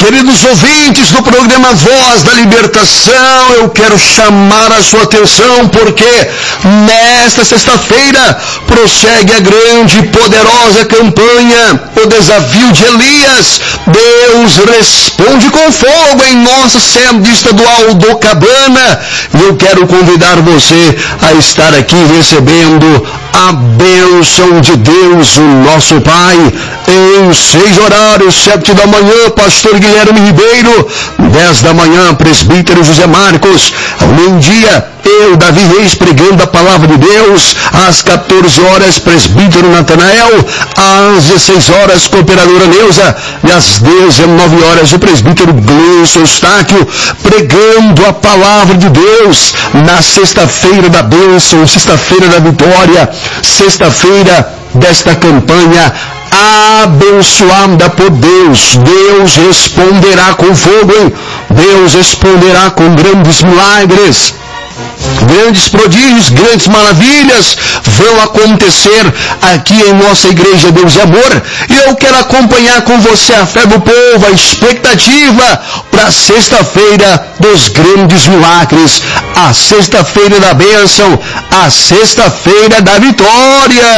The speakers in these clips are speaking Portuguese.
Queridos ouvintes do programa Voz da Libertação, eu quero chamar a sua atenção porque nesta sexta-feira prossegue a grande e poderosa campanha, o desafio de Elias. Deus responde com fogo em nossa sede estadual do Cabana. E eu quero convidar você a estar aqui recebendo a bênção de Deus, o nosso Pai, em 6 horários, 7 da manhã, pastor Guilherme Ribeiro, 10 da manhã, presbítero José Marcos, ao meio-dia, eu, Davi Reis, pregando a palavra de Deus, às 14 horas, presbítero Natanael, às 16 horas, cooperadora Neuza, e às 19 horas, o presbítero Gleison Eustáquio, pregando a palavra de Deus, na sexta-feira da bênção, sexta-feira da vitória, sexta-feira desta campanha abençoada por Deus. Deus responderá com fogo, hein? Deus responderá com grandes milagres. Grandes prodígios, grandes maravilhas vão acontecer aqui em nossa igreja Deus e Amor. E eu quero acompanhar com você a fé do povo, a expectativa para a sexta-feira dos grandes milagres, a sexta-feira da bênção, a sexta-feira da vitória.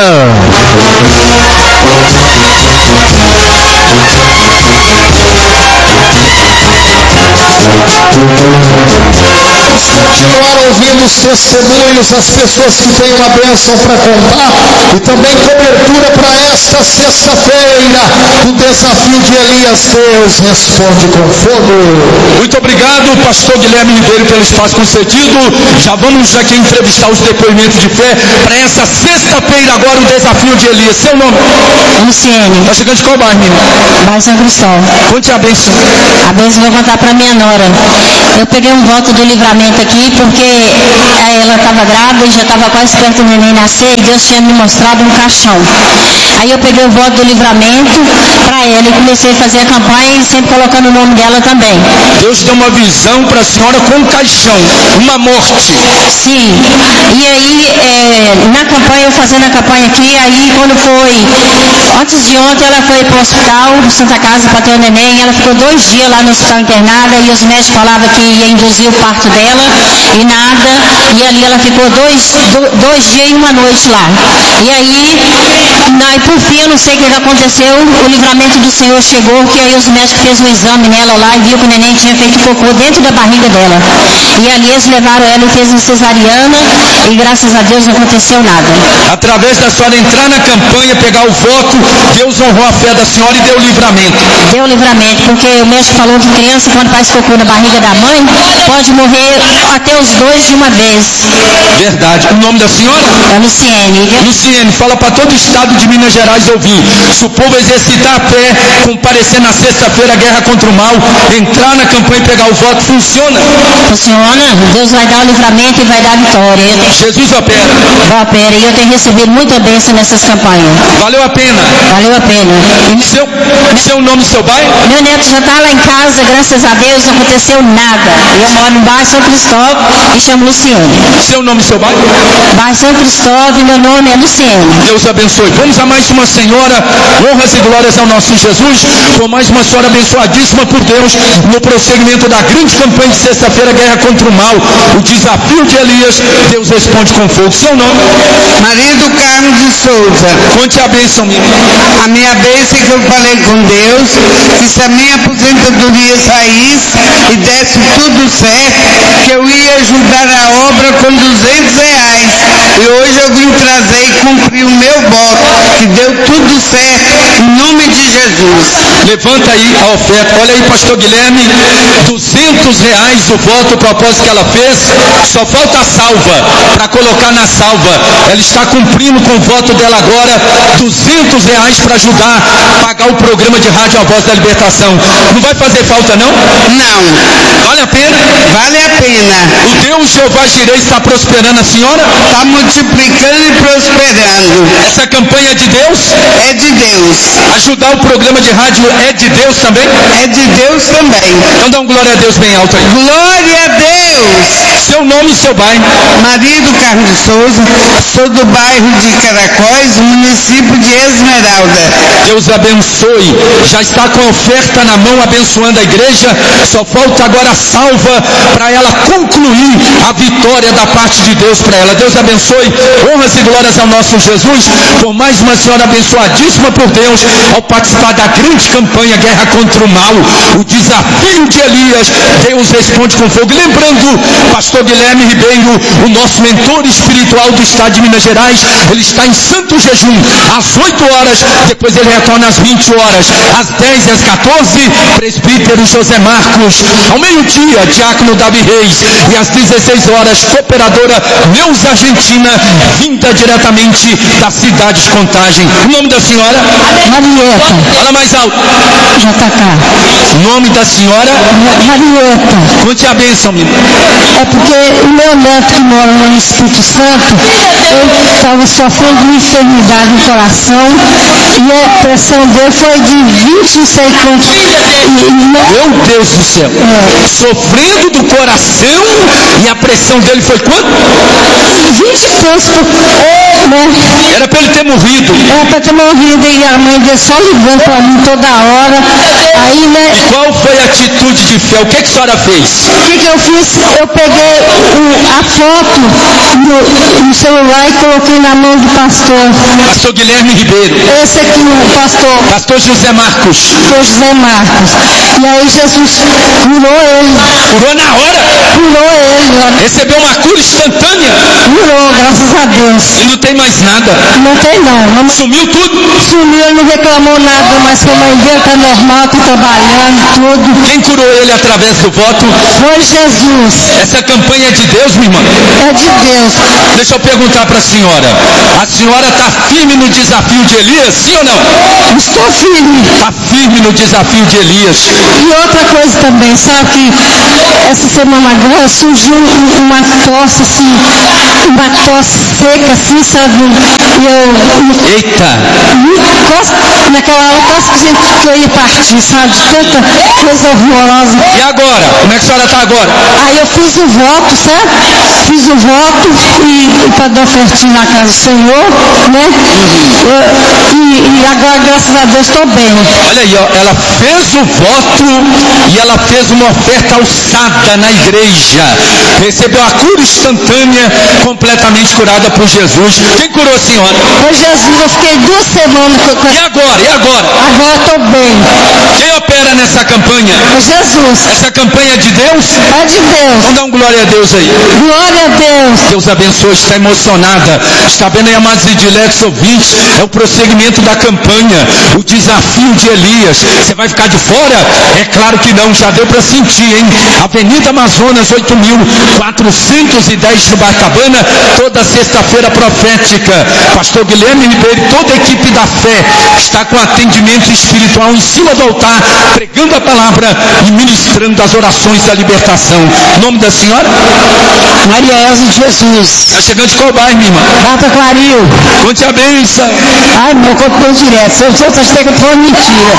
Continuar ouvindo os testemunhos, as pessoas que têm uma bênção para contar e também cobertura para esta sexta-feira do desafio de Elias. Deus responde com fogo. Muito obrigado, pastor Guilherme Ribeiro, pelo espaço concedido. Já vamos aqui entrevistar os depoimentos de fé para essa sexta-feira agora, o desafio de Elias. Seu nome? Luciene. Está chegando de qual bairro, menino? Bairro São Cristóvão. Conte a bênção. A bênção eu vou contar para minha nora. Eu peguei um voto do livramento aqui porque ela estava grávida e já estava quase perto do neném nascer e Deus tinha me mostrado um caixão. Aí eu peguei o voto do livramento para ela e comecei a fazer a campanha e sempre colocando o nome dela também. Deus deu uma visão para a senhora com um caixão, uma morte. Sim. E aí, na campanha, eu fazendo a campanha aqui, aí quando foi, antes de ontem, ela foi para o hospital, Santa Casa, para ter o neném, ela ficou 2 dias lá no hospital internada e os médicos falavam que ia induzir o parto dela e nada, e ali ela ficou 2 dias e 1 noite lá. E aí, por fim, eu não sei o que aconteceu, o livramento do Senhor chegou, que aí os médicos fez um exame nela lá e viu que o neném tinha feito cocô dentro da barriga dela. E ali eles levaram ela e fez uma cesariana e graças a Deus não aconteceu nada. Através da senhora entrar na campanha, pegar o voto, Deus honrou a fé da senhora e deu livramento. Deu livramento, porque o médico falou que criança, quando faz cocô na barriga da mãe, pode morrer até os 2 de uma vez. Verdade. O nome da senhora? É Luciene. Luciene, fala para todo o estado de Minas Gerais ouvir. Se o povo exercitar a fé, comparecer na sexta-feira a guerra contra o mal, entrar na campanha e pegar o voto, funciona? Funciona. Deus vai dar o livramento e vai dar a vitória. Jesus opera. Opera. E eu tenho recebido muita bênção nessas campanhas. Valeu a pena. Valeu a pena. Seu nome, seu bairro? Meu neto já está lá em casa, graças a Deus, não aconteceu nada. Eu moro no bairro São Cristóvão e chamo Luciene. Seu nome, seu bairro? Bairro São Cristóvão e meu nome é Luciene. Deus abençoe. Vamos a mais uma senhora, honras e glórias ao nosso Jesus, com mais uma senhora abençoadíssima por Deus, no prosseguimento da grande campanha de sexta-feira, guerra contra o mal, o desafio de Elias. Deus responde com fogo. Seu nome? Maria do Carmo de Souza. Conte a bênção, minha. A minha bênção é que eu falei com Deus, que se a minha aposentadoria saísse e desse tudo certo, que eu ia ajudar a obra com R$200. E hoje eu vim trazer e cumprir o meu voto, que deu tudo certo, em nome de Jesus. Levanta aí a oferta. Olha aí, pastor Guilherme, R$200 o voto, o propósito que ela fez. Só falta a salva, para colocar na salva. Ela está cumprindo com o voto dela agora, R$200 para ajudar a pagar o programa de rádio A Voz da Libertação. Não vai fazer falta, não? Não. Vale a pena? Vale a pena. O Deus Jeová Jireh está prosperando a senhora? Está multiplicando e prosperando. Essa campanha é de Deus? É de Deus. Ajudar o programa programa de rádio é de Deus também? É de Deus também. Então dá um glória a Deus bem alto aí. Glória a Deus! Seu nome e seu bairro? Maria do Carmo de Souza, sou do bairro de Caracóis, município de Esmeralda. Deus abençoe. Já está com a oferta na mão, abençoando a igreja. Só falta agora a salva para ela concluir a vitória da parte de Deus para ela. Deus abençoe. Honras e glórias ao nosso Jesus. Por mais uma senhora abençoadíssima por Deus, ao participar da grande campanha Guerra contra o Mal, o desafio de Elias. Deus responde com fogo. Lembrando, pastor Guilherme Ribeiro, o nosso mentor espiritual do estado de Minas Gerais, ele está em santo jejum às 8 horas, depois ele retorna às 20 horas, às 10 e às 14, presbítero José Marcos, ao meio-dia, diácono Davi Reis, e às 16 horas, cooperadora Neuza Argentina, vinda diretamente da cidade de Contagem. O nome da senhora? Marieta. Fala mais alto. JK. Nome da senhora? Marieta. Conte a bênção, menina. É porque o meu neto que mora no Espírito Santo, ele estava sofrendo de enfermidade no coração e a pressão dele foi de 20 não sei quantos. Meu Deus do céu. Sofrendo do coração e a pressão dele foi quanto? 20 pontos por né? Era para ele ter morrido. Era para ter morrido e a mãe dele só ligando para mim toda hora. Aí, né? E qual foi a atitude de fé? O que a senhora fez? O que eu fiz? Eu peguei a foto no celular e coloquei na mão do pastor. Pastor Guilherme Ribeiro. Esse aqui, o pastor. Pastor José Marcos. Pastor José Marcos. E aí Jesus curou ele. Curou na hora? Curou ele. Recebeu uma cura instantânea? Curou, graças a Deus. E não tem mais nada? Não tem não. Sumiu tudo? Sumiu, ele não reclamou nada, mas que a mãe dele está normal, está trabalhando, tudo. Quem curou ele através do voto? Foi Jesus. Essa campanha é de Deus, minha irmã? É de Deus. Deixa eu perguntar para a senhora. A senhora está firme no desafio de Elias, sim ou não? Estou firme. Está firme no desafio de Elias. E outra coisa também, sabe que essa semana agora surgiu uma tosse assim, uma tosse seca assim, sabe? E eu... Eita! Naquela hora quase que eu ia partir, sabe? De tanta coisa horrorosa. E agora? Como é que a senhora está agora? Aí eu fiz o voto, sabe? Fiz o voto e para dar ofertinha na casa do Senhor, né? E agora, graças a Deus, estou bem. Olha aí, ó, ela fez o voto e ela fez uma oferta alçada na igreja. Recebeu a cura instantânea, completamente curada por Jesus. Quem curou a senhora? Foi Jesus, eu fiquei 2 semanas com... E agora? E agora? Agora estou bem. Quem opera nessa campanha? É Jesus. Essa campanha é de Deus? É de Deus. Vamos dar um glória a Deus aí. Glória a Deus. Deus abençoe, está emocionada. Está vendo aí, amados e diletos ouvintes? É o prosseguimento da campanha. O desafio de Elias. Você vai ficar de fora? É claro que não, já deu para sentir, hein? Avenida Amazonas, 8.410 de Barcabana, toda sexta-feira profética. Pastor Guilherme Ribeiro, toda a equipe da fé está com atendimento espiritual em cima do altar, pregando a palavra e ministrando as orações da libertação. Nome da senhora? Maria Elza de Jesus. Está chegando de qual bairro, minha irmã? Data Claril. Conte a bênção. Ai, meu conto bem direto. Se eu achei que foi mentira.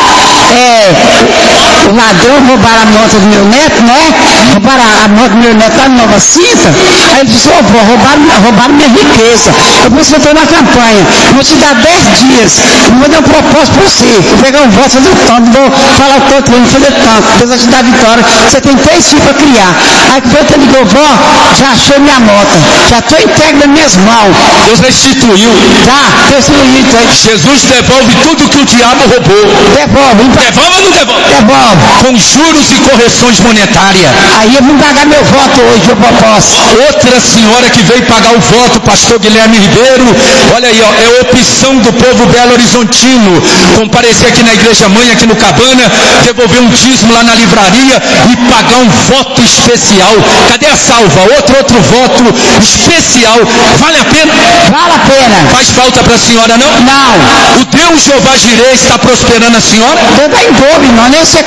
O ladrão roubaram a moto do meu neto, né? Roubaram a moto do meu neto lá em Nova Cinta. Aí ele disse, roubaram minha riqueza. Eu pensei, eu estou na campanha. Vou te dar 10 dias. Eu vou dar um propósito para você. Vou pegar um voto, fazer tanto. Vou falar tanto, vou fazer tanto. Deus vai te dar vitória. Você tem 3 filhos para criar. Aí quando ele ligou, vó, já achei minha moto. Já estou entregue nas minhas mãos. Deus restituiu. Tá, restituiu. Jesus devolve tudo que o diabo roubou. Devolve. Devolve ou não devolve? Devolve. Com juros e correções monetárias. Aí eu vou pagar meu voto hoje, eu posso. Outra senhora que veio pagar o voto, pastor Guilherme Ribeiro, olha aí, ó, é opção do povo Belo Horizontino. Comparecer aqui na igreja mãe, aqui no Cabana, devolver um dízimo lá na livraria e pagar um voto especial. Cadê a salva? Outro voto especial. Vale a pena? Vale a pena. Faz falta para a senhora, não? Não. O Deus Jeová Jireh está prosperando a senhora? Deus dá em dobro, irmão. Nem sei como é que eu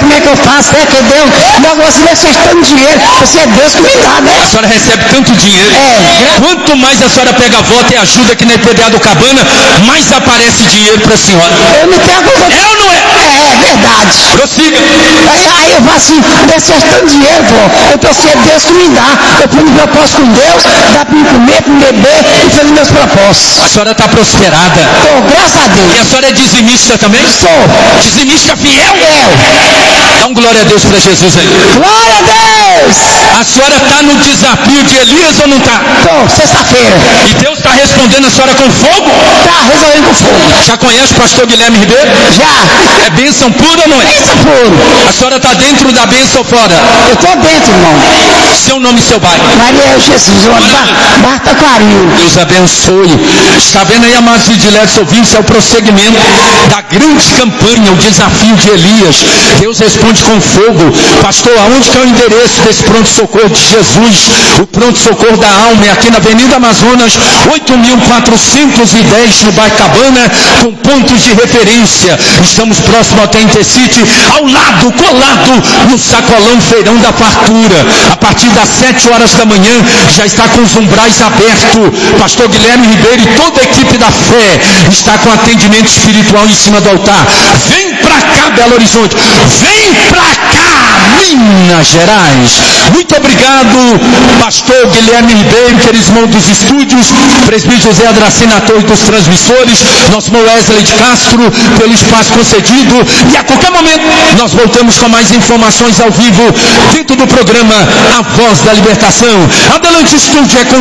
faz, né? Que Deus, logo você vai acertando dinheiro, você é Deus que me dá, né? A senhora recebe tanto dinheiro. Quanto mais a senhora pega voto e ajuda aqui na IPDA do Cabana, mais aparece dinheiro para a senhora. Eu não tenho coisa. É ou não é? É verdade. Prossiga. Aí eu falo assim, acertando dinheiro, pô. Eu pensei, é Deus que me dá. Eu fui no propósito com Deus, dá para me comer, para me beber e fazer meus propósitos. A senhora está prosperada. Tô, graças a Deus. E a senhora é dizimista também? Sou. Dizimista fiel? Fiel. Dá um glória a Deus para Jesus aí. Glória a Deus. A senhora está no desafio de Elias ou não está? Tô, sexta-feira. E Deus está respondendo a senhora com fogo? Tá resolvendo com fogo. Já conhece o pastor Guilherme Ribeiro? Já. É bênção pura ou não é? Bênção pura. A senhora está dentro da bênção ou fora? Eu tô dentro, irmão. Seu nome e seu bairro? Maria Jesus, Marta Quaril. Deus abençoe. Está vendo aí, amados e diletos ouvintes, é o prosseguimento da grande campanha, o desafio de Elias. Deus responde com fogo. Pastor, aonde que é o endereço desse pronto-socorro de Jesus? O pronto-socorro da alma é aqui na Avenida Amazonas, 8.410 no bairro Cabana, com pontos de referência. Estamos próximo ao TNT City, ao lado, colado, no sacolão Feirão da Fartura. A partir das 7 horas da manhã, já está com os umbrais abertos. Pastor Guilherme Ribeiro e toda a equipe da fé está com atendimento espiritual em cima do altar. Vem pra cá, Belo Horizonte. Vem pra cá, Minas Gerais. Muito obrigado, pastor Guilherme Ribeiro, queridos irmãos dos estúdios, presbítero José Adracina, torre dos transmissores, nosso irmão Wesley de Castro, pelo espaço concedido. E a qualquer momento, nós voltamos com mais informações ao vivo, dentro do programa A Voz da Libertação. Adelante, estúdio, é com